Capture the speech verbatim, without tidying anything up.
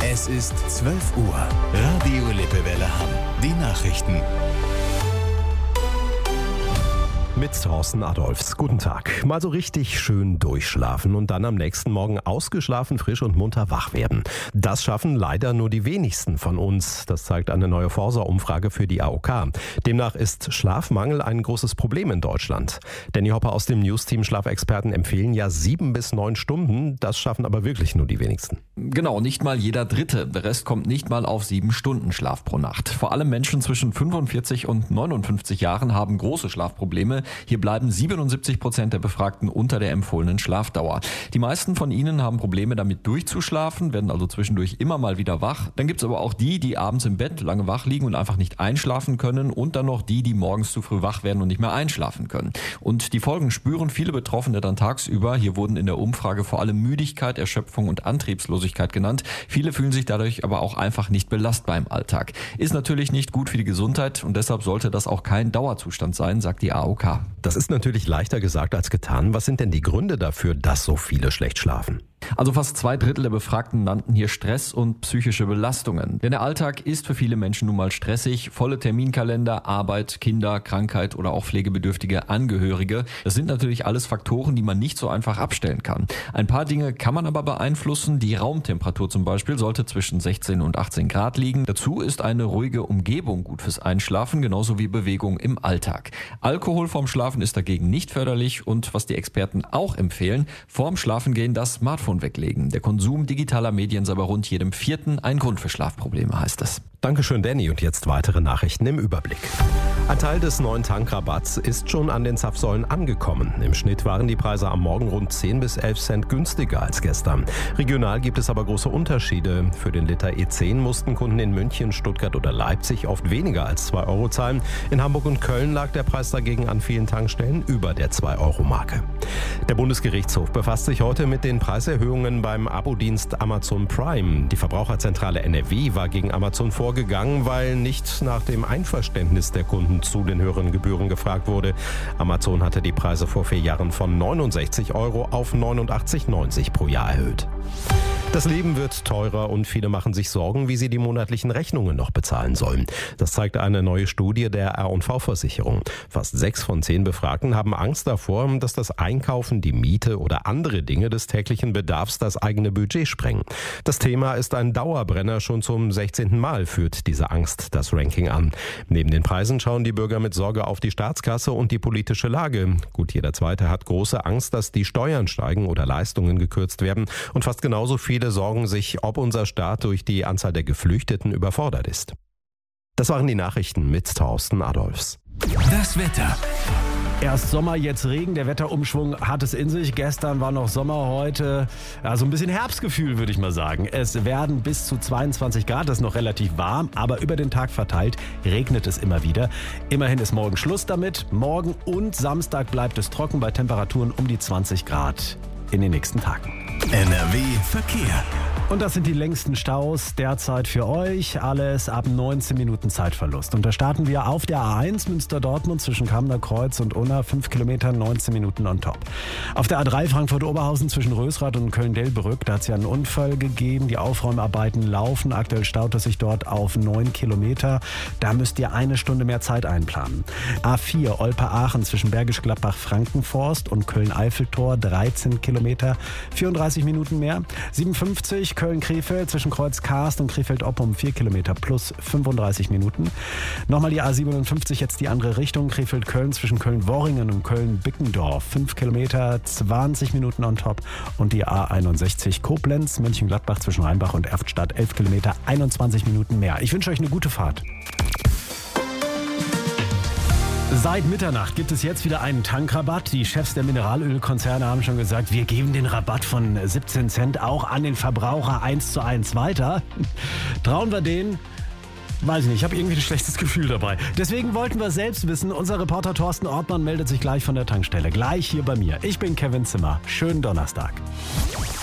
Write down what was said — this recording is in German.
Es ist zwölf Uhr. Radio Lippewelle Hamm. Die Nachrichten. Mit Thorsten Adolfs. Guten Tag. Mal so richtig schön durchschlafen und dann am nächsten Morgen ausgeschlafen, frisch und munter wach werden. Das schaffen leider nur die wenigsten von uns. Das zeigt eine neue Forsa-Umfrage für die A O K. Demnach ist Schlafmangel ein großes Problem in Deutschland. Danny Hopper aus dem News-Team Schlafexperten empfehlen ja sieben bis neun Stunden. Das schaffen aber wirklich nur die wenigsten. Genau, nicht mal jeder Dritte. Der Rest kommt nicht mal auf sieben Stunden Schlaf pro Nacht. Vor allem Menschen zwischen fünfundvierzig und neunundfünfzig Jahren haben große Schlafprobleme. Hier bleiben siebenundsiebzig Prozent der Befragten unter der empfohlenen Schlafdauer. Die meisten von ihnen haben Probleme damit durchzuschlafen, werden also zwischendurch immer mal wieder wach. Dann gibt es aber auch die, die abends im Bett lange wach liegen und einfach nicht einschlafen können. Und dann noch die, die morgens zu früh wach werden und nicht mehr einschlafen können. Und die Folgen spüren viele Betroffene dann tagsüber. Hier wurden in der Umfrage vor allem Müdigkeit, Erschöpfung und Antriebslosigkeit genannt. Viele fühlen sich dadurch aber auch einfach nicht belastbar im Alltag. Ist natürlich nicht gut für die Gesundheit und deshalb sollte das auch kein Dauerzustand sein, sagt die A O K. Das ist natürlich leichter gesagt als getan. Was sind denn die Gründe dafür, dass so viele schlecht schlafen? Also fast zwei Drittel der Befragten nannten hier Stress und psychische Belastungen. Denn der Alltag ist für viele Menschen nun mal stressig. Volle Terminkalender, Arbeit, Kinder, Krankheit oder auch pflegebedürftige Angehörige. Das sind natürlich alles Faktoren, die man nicht so einfach abstellen kann. Ein paar Dinge kann man aber beeinflussen. Die Raumtemperatur zum Beispiel sollte zwischen sechzehn und achtzehn Grad liegen. Dazu ist eine ruhige Umgebung gut fürs Einschlafen, genauso wie Bewegung im Alltag. Alkohol vorm Schlafen ist dagegen nicht förderlich und was die Experten auch empfehlen, vorm Schlafengehen das Smartphone weglegen. Der Konsum digitaler Medien sei bei rund jedem Vierten ein Grund für Schlafprobleme, heißt es. Dankeschön, Danny. Und jetzt weitere Nachrichten im Überblick. Ein Teil des neuen Tankrabatts ist schon an den Zapfsäulen angekommen. Im Schnitt waren die Preise am Morgen rund zehn bis elf Cent günstiger als gestern. Regional gibt es aber große Unterschiede. Für den Liter E zehn mussten Kunden in München, Stuttgart oder Leipzig oft weniger als zwei Euro zahlen. In Hamburg und Köln lag der Preis dagegen an vielen Tankstellen über der zwei Euro Marke. Der Bundesgerichtshof befasst sich heute mit den Preiserhöhungen beim Abo-Dienst Amazon Prime. Die Verbraucherzentrale N R W war gegen Amazon vorgegangen, weil nicht nach dem Einverständnis der Kunden zu den höheren Gebühren gefragt wurde. Amazon hatte die Preise vor vier Jahren von neunundsechzig Euro auf neunundachtzig neunzig pro Jahr erhöht. Das Leben wird teurer und viele machen sich Sorgen, wie sie die monatlichen Rechnungen noch bezahlen sollen. Das zeigt eine neue Studie der R und V-Versicherung. Fast sechs von zehn Befragten haben Angst davor, dass das Einkaufen, die Miete oder andere Dinge des täglichen Bedarfs das eigene Budget sprengen. Das Thema ist ein Dauerbrenner. Schon zum sechzehnten Mal führt diese Angst das Ranking an. Neben den Preisen schauen die Bürger mit Sorge auf die Staatskasse und die politische Lage. Gut jeder Zweite hat große Angst, dass die Steuern steigen oder Leistungen gekürzt werden. Und fast genauso viele Viele sorgen sich, ob unser Staat durch die Anzahl der Geflüchteten überfordert ist. Das waren die Nachrichten mit Thorsten Adolfs. Das Wetter. Erst Sommer, jetzt Regen. Der Wetterumschwung hat es in sich. Gestern war noch Sommer, heute ja, so ein bisschen Herbstgefühl, würde ich mal sagen. Es werden bis zu zweiundzwanzig Grad, das ist noch relativ warm, aber über den Tag verteilt regnet es immer wieder. Immerhin ist morgen Schluss damit. Morgen und Samstag bleibt es trocken bei Temperaturen um die zwanzig Grad in den nächsten Tagen. N R W Verkehr. Und das sind die längsten Staus derzeit für euch. Alles ab neunzehn Minuten Zeitverlust. Und da starten wir auf der A eins Münster-Dortmund zwischen Kamener Kreuz und Unna. fünf Kilometer, neunzehn Minuten on top. Auf der A drei Frankfurt-Oberhausen zwischen Rösrath und Köln-Delbrück. Da hat es ja einen Unfall gegeben. Die Aufräumarbeiten laufen. Aktuell staut es sich dort auf neun Kilometer. Da müsst ihr eine Stunde mehr Zeit einplanen. A vier Olpe-Aachen zwischen Bergisch Gladbach-Frankenforst und Köln-Eiffeltor. dreizehn Kilometer, vierunddreißig Minuten mehr. siebenundfünfzig Köln-Krefeld zwischen Kreuz-Karst und Krefeld-Oppum vier Kilometer plus fünfunddreißig Minuten. Nochmal die A siebenundfünfzig, jetzt die andere Richtung. Krefeld-Köln zwischen Köln-Worringen und Köln-Bickendorf fünf Kilometer, zwanzig Minuten on top. Und die A einundsechzig Koblenz, Mönchengladbach zwischen Rheinbach und Erftstadt elf Kilometer, einundzwanzig Minuten mehr. Ich wünsche euch eine gute Fahrt. Seit Mitternacht gibt es jetzt wieder einen Tankrabatt. Die Chefs der Mineralölkonzerne haben schon gesagt, wir geben den Rabatt von siebzehn Cent auch an den Verbraucher eins zu eins weiter. Trauen wir denen? Weiß ich nicht, ich habe irgendwie ein schlechtes Gefühl dabei. Deswegen wollten wir selbst wissen. Unser Reporter Thorsten Ortmann meldet sich gleich von der Tankstelle. Gleich hier bei mir. Ich bin Kevin Zimmer. Schönen Donnerstag.